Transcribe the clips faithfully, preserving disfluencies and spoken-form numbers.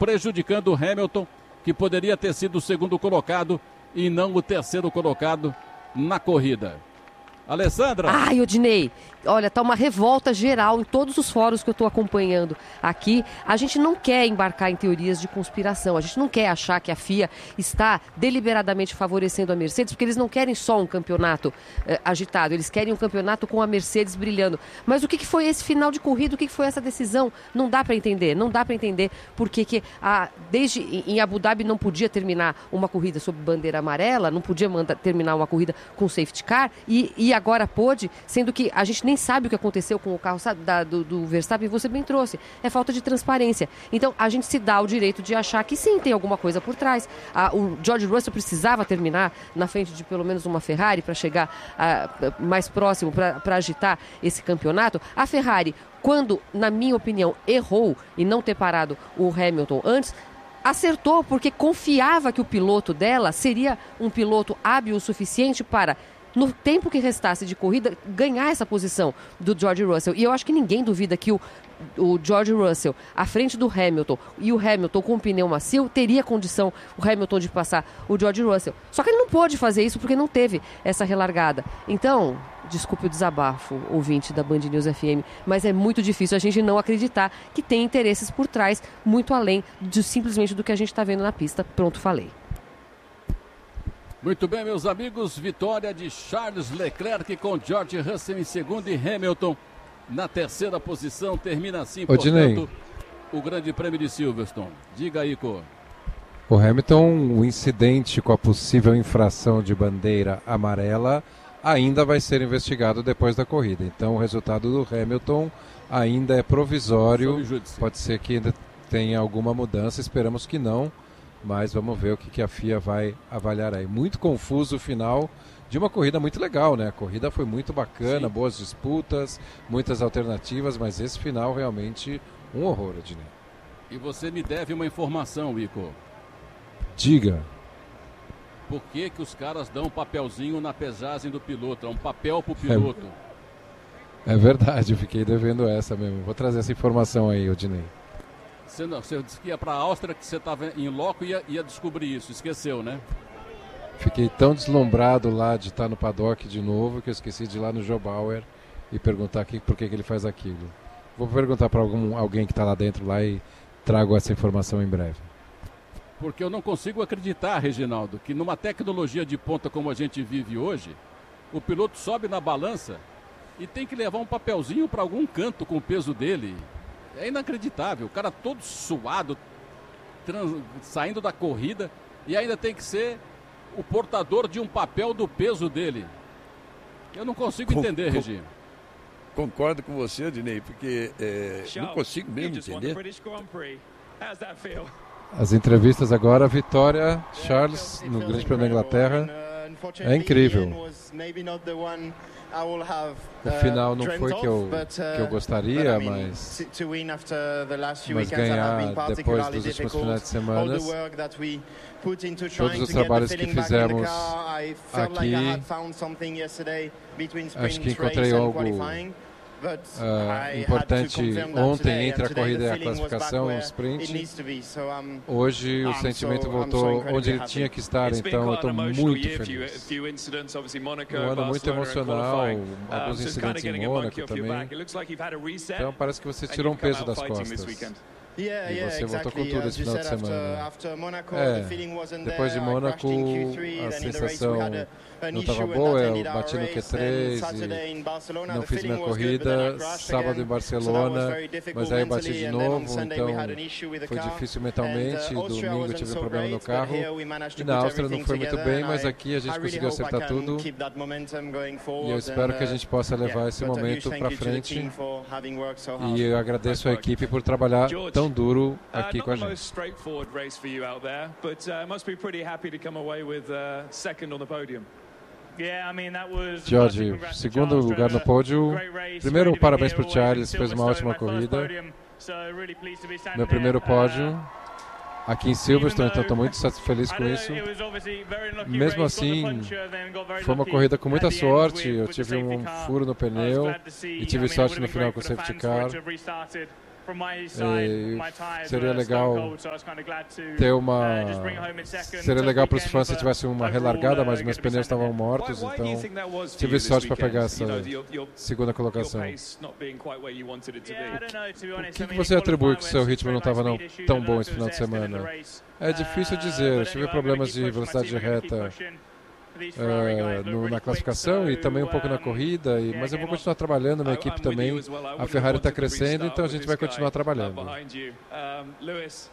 prejudicando o Hamilton, que poderia ter sido o segundo colocado e não o terceiro colocado na corrida. Alessandra. Ai, Odinei, olha, tá uma revolta geral em todos os fóruns que eu estou acompanhando aqui. A gente não quer embarcar em teorias de conspiração, a gente não quer achar que a F I A está deliberadamente favorecendo a Mercedes, porque eles não querem só um campeonato eh, agitado, eles querem um campeonato com a Mercedes brilhando. Mas o que, que foi esse final de corrida, o que, que foi essa decisão? Não dá para entender, não dá para entender porque que a, desde em Abu Dhabi não podia terminar uma corrida sob bandeira amarela, não podia mandar, terminar uma corrida com safety car e, e agora pôde, sendo que a gente nem sabe o que aconteceu com o carro da, do, do Verstappen, você bem trouxe. É falta de transparência. Então, a gente se dá o direito de achar que sim, tem alguma coisa por trás. Ah, o George Russell precisava terminar na frente de pelo menos uma Ferrari para chegar ah, mais próximo, para agitar esse campeonato. A Ferrari, quando, na minha opinião, errou em não ter parado o Hamilton antes, acertou porque confiava que o piloto dela seria um piloto hábil o suficiente para, no tempo que restasse de corrida, ganhar essa posição do George Russell. E eu acho que ninguém duvida que o, o George Russell, à frente do Hamilton, e o Hamilton com o pneu macio, teria condição, o Hamilton, de passar o George Russell. Só que ele não pôde fazer isso porque não teve essa relargada. Então, desculpe o desabafo, ouvinte da Band News F M, mas é muito difícil a gente não acreditar que tem interesses por trás, muito além de simplesmente do que a gente está vendo na pista. Pronto, falei. Muito bem, meus amigos, vitória de Charles Leclerc com George Russell em segundo e Hamilton na terceira posição. Termina assim, Odinei, portanto, o Grande Prêmio de Silverstone. Diga aí, Cor. O Hamilton, o incidente com a possível infração de bandeira amarela ainda vai ser investigado depois da corrida. Então o resultado do Hamilton ainda é provisório. Pode ser que ainda tenha alguma mudança, esperamos que não. Mas vamos ver o que, que a F I A vai avaliar aí. Muito confuso o final de uma corrida muito legal, né? A corrida foi muito bacana, Sim. boas disputas, muitas alternativas, mas esse final realmente um horror, Adnei. E você me deve uma informação, Ico. Diga. Por que que os caras dão um papelzinho na pesagem do piloto? É um papel pro piloto. É, é verdade, eu fiquei devendo essa mesmo. Vou trazer essa informação aí, Odinei. Você, não, você disse que ia para a Áustria, que você estava em loco e ia, ia descobrir isso. Esqueceu, né? Fiquei tão deslumbrado lá de estar no paddock de novo que eu esqueci de ir lá no Joe Bauer e perguntar aqui por que, que ele faz aquilo. Vou perguntar para algum, alguém que está lá dentro lá e trago essa informação em breve. Porque eu não consigo acreditar, Reginaldo, que numa tecnologia de ponta como a gente vive hoje, o piloto sobe na balança e tem que levar um papelzinho para algum canto com o peso dele. É inacreditável, o cara todo suado, trans, saindo da corrida e ainda tem que ser o portador de um papel do peso dele. Eu não consigo com, entender, com, Regi. Concordo com você, Adnei, porque é, não consigo mesmo entender. As entrevistas agora, vitória, Charles, no Grande Prêmio da Inglaterra, é incrível. O final não foi que eu, que eu gostaria, mas, mas ganhar depois dos últimos finais de semana, todos os trabalhos que fizemos aqui, acho que encontrei algo uh, importante ontem entre a corrida e a classificação, o sprint. Hoje o sentimento voltou onde ele tinha que estar, então eu estou muito feliz. Um ano muito emocional, alguns incidentes em Mônaco também. Então parece que você tirou um peso das costas. Yeah, e você yeah, voltou exactly. com tudo esse final de semana. After Monaco, é, the feeling wasn't depois de there. Mônaco, a sensação não estava boa, eu bati no Q três e não fiz minha corrida, sábado em Barcelona, mas aí bati de novo, então foi difícil mentalmente, domingo eu tive um problema no carro, e na Áustria não foi muito bem, mas aqui a gente conseguiu acertar tudo, e eu espero que a gente possa levar esse momento para frente, e eu agradeço a equipe por trabalhar tão duro aqui com a gente. George, segundo lugar no pódio. Primeiro, parabéns para o Charles, fez uma ótima corrida. Meu primeiro pódio aqui em Silverstone, então estou muito feliz com isso. Mesmo assim, foi uma corrida com muita sorte. Eu tive um furo no pneu e tive sorte no final com o safety car. E seria legal ter uma... Seria legal para os fãs se tivesse uma relargada, mas meus pneus estavam mortos, então tive sorte para pegar essa segunda colocação. O que, que você atribui que o seu ritmo não estava não tão bom esse final de semana? É difícil dizer, eu tive problemas de velocidade de reta Uh, no, na classificação e também um pouco na corrida, e, mas eu vou continuar trabalhando na equipe também. A Ferrari está crescendo, então a gente vai continuar trabalhando. Lewis,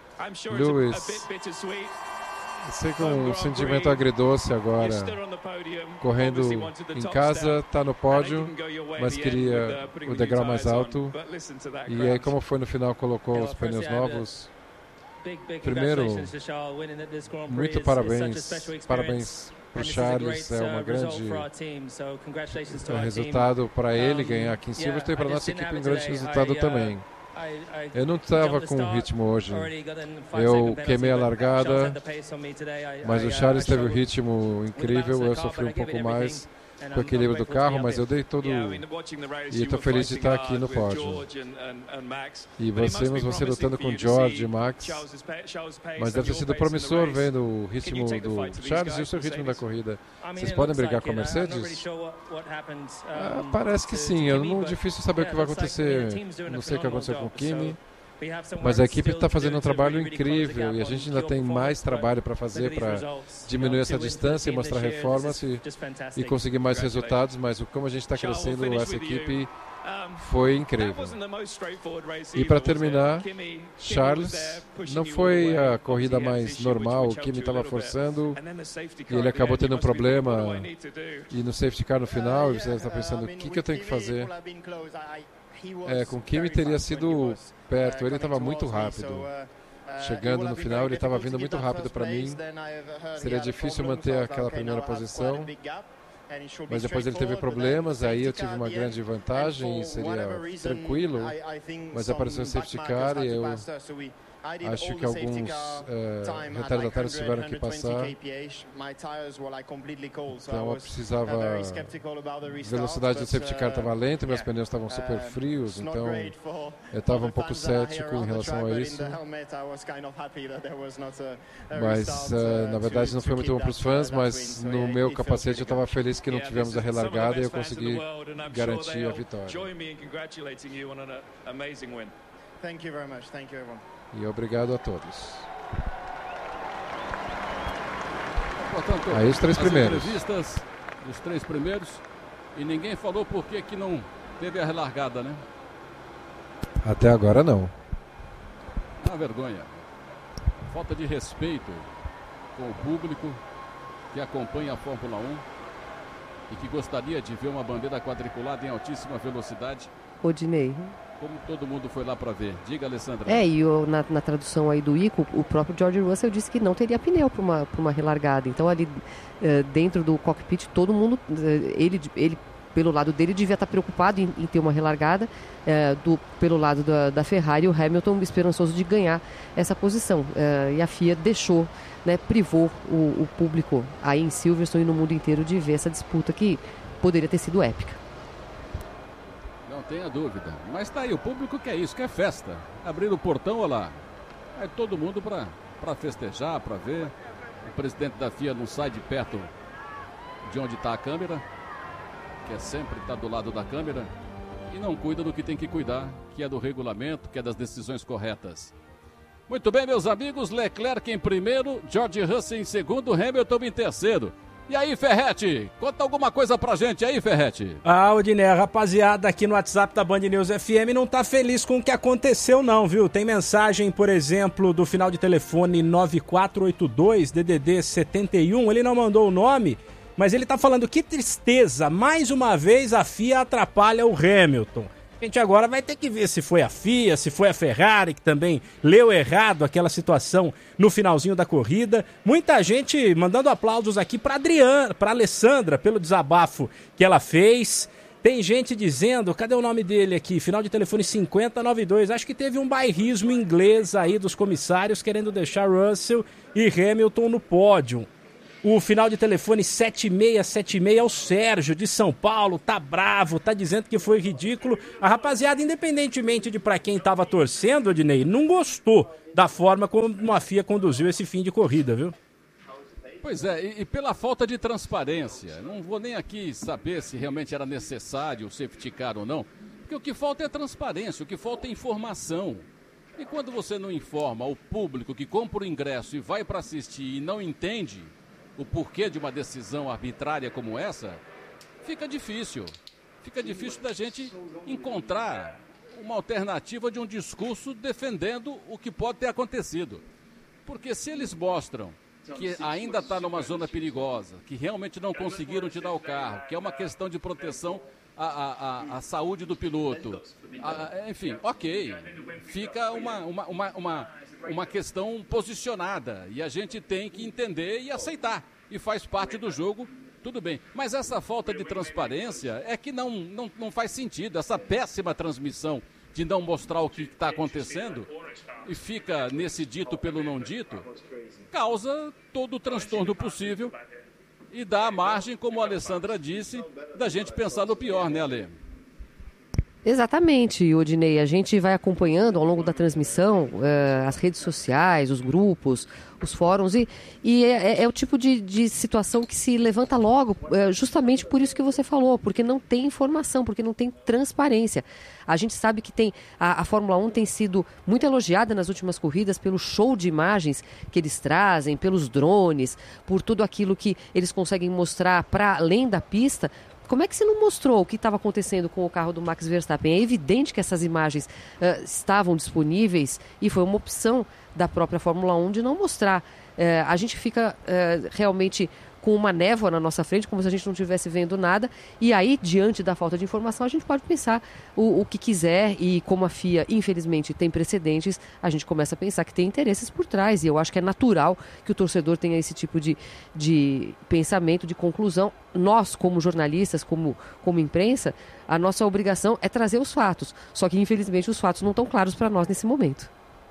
sei que um sentimento agridoce agora, correndo em casa, está no pódio, mas queria o degrau mais alto, e aí como foi no final, colocou os pneus novos. Primeiro, muito parabéns, parabéns para o Charles, é um grande resultado para ele ganhar aqui em Silverstone e para a nossa equipe um grande resultado também. Eu não estava com ritmo hoje, eu queimei a largada, mas o Charles teve um ritmo incrível, eu sofri um pouco mais com o equilíbrio do carro, mas eu dei todo... E estou feliz de estar aqui no pódio. E você, você lutando com George e Max, mas deve ter sido promissor vendo o ritmo do Charles e o seu ritmo da corrida. Vocês podem brigar com a Mercedes? Ah, parece que sim, é não difícil saber o que vai acontecer. Não sei o que aconteceu com o Kimi. Mas a equipe está fazendo um trabalho incrível e a gente ainda tem mais trabalho para fazer para diminuir essa distância e mostrar reformas e, e conseguir mais resultados, mas como a gente está crescendo, essa equipe foi incrível. E para terminar, Charles, não foi a corrida mais normal, o Kimi estava forçando e ele acabou tendo um problema e no safety car no final, e você está pensando, o que, que eu tenho que fazer? É, com o Kimi teria sido perto, ele estava muito rápido. Chegando no final, ele estava vindo muito rápido para mim. Seria difícil manter aquela primeira posição. Mas depois ele teve problemas, aí eu tive uma grande vantagem, seria tranquilo. Mas apareceu o safety car e eu acho que alguns uh, retardatários tiveram que passar. Então eu precisava... A velocidade do safety car estava lenta, meus pneus estavam super frios, então eu estava um pouco cético em relação a isso. Mas uh, na verdade não foi muito bom para os fãs, mas no meu capacete eu estava feliz que não tivemos a relargada e eu consegui garantir a vitória. Thank you very much. Thank you, everyone. E obrigado a todos. Portanto, aí os três primeiros. Entrevistas dos três primeiros e ninguém falou por que que não teve a relargada, né? Até agora não. Uma vergonha. Falta de respeito com o público que acompanha a Fórmula um e que gostaria de ver uma bandeira quadriculada em altíssima velocidade. Odinei. Como todo mundo foi lá para ver. Diga, Alessandra. É, e eu, na, na tradução aí do Ico, o próprio George Russell disse que não teria pneu para uma, para uma relargada. Então, ali uh, dentro do cockpit, todo mundo, uh, ele, ele, pelo lado dele, devia estar preocupado em, em ter uma relargada. Uh, do, pelo lado da, da Ferrari, o Hamilton esperançoso de ganhar essa posição. Uh, e a F I A deixou, né, privou o, o público aí em Silverstone e no mundo inteiro de ver essa disputa que poderia ter sido épica. Não tenha dúvida. Mas tá aí, o público quer isso, quer festa. Abrir o portão, olha lá. Aí todo mundo para para festejar, para ver. O presidente da F I A não sai de perto de onde está a câmera, que é sempre estar do lado da câmera, e não cuida do que tem que cuidar, que é do regulamento, que é das decisões corretas. Muito bem, meus amigos, Leclerc em primeiro, George Russell em segundo, Hamilton em terceiro. E aí, Ferretti, conta alguma coisa pra gente aí, Ferretti. Ah, Odinei, a rapaziada aqui no WhatsApp da Band News F M não tá feliz com o que aconteceu não, viu? Tem mensagem, por exemplo, do final de telefone nove quatro oito dois, D D D setenta e um, ele não mandou o nome, mas ele tá falando que tristeza, mais uma vez a F I A atrapalha o Hamilton. A gente agora vai ter que ver se foi a F I A, se foi a Ferrari, que também leu errado aquela situação no finalzinho da corrida. Muita gente mandando aplausos aqui para Adriana, para Alessandra, pelo desabafo que ela fez. Tem gente dizendo, cadê o nome dele aqui? Final de telefone cinquenta noventa e dois. Acho que teve um bairrismo inglês aí dos comissários querendo deixar Russell e Hamilton no pódio. O final de telefone sete seis sete seis é o Sérgio, de São Paulo, tá bravo, tá dizendo que foi ridículo. A rapaziada, independentemente de pra quem tava torcendo, Odinei, não gostou da forma como a F I A conduziu esse fim de corrida, viu? Pois é, e, e pela falta de transparência. Não vou nem aqui saber se realmente era necessário o safety car ou não, porque o que falta é transparência, o que falta é informação. E quando você não informa o público que compra o ingresso e vai para assistir e não entende o porquê de uma decisão arbitrária como essa, fica difícil. Fica difícil da gente encontrar uma alternativa de um discurso defendendo o que pode ter acontecido. Porque se eles mostram que ainda está numa zona perigosa, que realmente não conseguiram tirar o carro, que é uma questão de proteção à, à, à saúde do piloto, a, enfim, ok, fica uma, uma, uma, uma, uma questão posicionada e a gente tem que entender e aceitar, e faz parte do jogo, tudo bem. Mas essa falta de transparência é que não, não, não faz sentido, essa péssima transmissão de não mostrar o que está acontecendo e fica nesse dito pelo não dito, causa todo o transtorno possível e dá a margem, como a Alessandra disse, da gente pensar no pior, né, Ale? Exatamente, Odinei. A gente vai acompanhando ao longo da transmissão uh, as redes sociais, os grupos, os fóruns, e, e é, é o tipo de, de situação que se levanta logo, uh, justamente por isso que você falou, porque não tem informação, porque não tem transparência. A gente sabe que tem a, a Fórmula um tem sido muito elogiada nas últimas corridas pelo show de imagens que eles trazem, pelos drones, por tudo aquilo que eles conseguem mostrar para além da pista. Como é que você não mostrou o que estava acontecendo com o carro do Max Verstappen? É evidente que essas imagens uh, estavam disponíveis e foi uma opção da própria Fórmula um de não mostrar. Uh, a gente fica uh, realmente com uma névoa na nossa frente, como se a gente não estivesse vendo nada, e aí, diante da falta de informação, a gente pode pensar o, o que quiser, e como a F I A, infelizmente, tem precedentes, a gente começa a pensar que tem interesses por trás, e eu acho que é natural que o torcedor tenha esse tipo de, de pensamento, de conclusão. Nós, como jornalistas, como, como imprensa, a nossa obrigação é trazer os fatos, só que, infelizmente, os fatos não estão claros para nós nesse momento.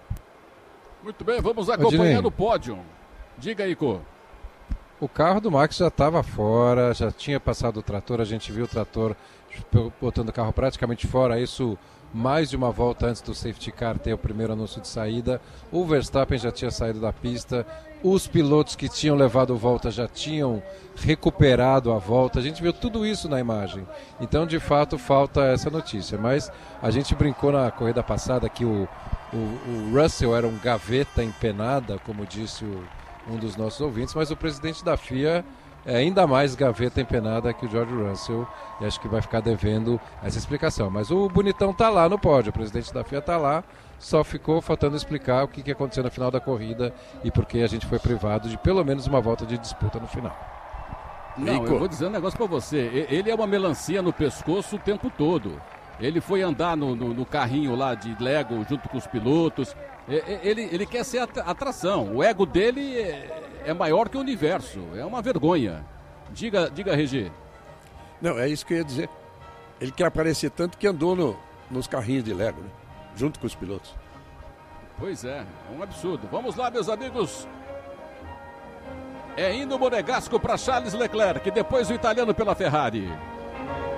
Muito bem, vamos acompanhando o pódio. Diga aí, Cô. O carro do Max já estava fora, já tinha passado o trator, a gente viu o trator botando o carro praticamente fora, isso mais de uma volta antes do safety car ter o primeiro anúncio de saída. O Verstappen já tinha saído da pista, os pilotos que tinham levado volta já tinham recuperado a volta, a gente viu tudo isso na imagem. Então, de fato, falta essa notícia, mas a gente brincou na corrida passada que o, o, o Russell era um gaveta empenada, como disse o um dos nossos ouvintes, mas o presidente da F I A é ainda mais gaveta empenada que o George Russell, e acho que vai ficar devendo essa explicação. Mas o bonitão tá lá no pódio, o presidente da F I A tá lá, só ficou faltando explicar o que, que aconteceu no final da corrida e por que a gente foi privado de pelo menos uma volta de disputa no final. Não, eu vou dizer um negócio pra você, ele é uma melancia no pescoço o tempo todo. Ele foi andar no, no, no carrinho lá de Lego junto com os pilotos. Ele, ele quer ser atração. O ego dele é, é maior que o universo. É uma vergonha. Diga, diga, Regi. Não, é isso que eu ia dizer. Ele quer aparecer tanto que andou no, nos carrinhos de Lego, né? Junto com os pilotos. Pois é, é um absurdo. Vamos lá, meus amigos. É indo o monegasco para Charles Leclerc, depois o italiano pela Ferrari.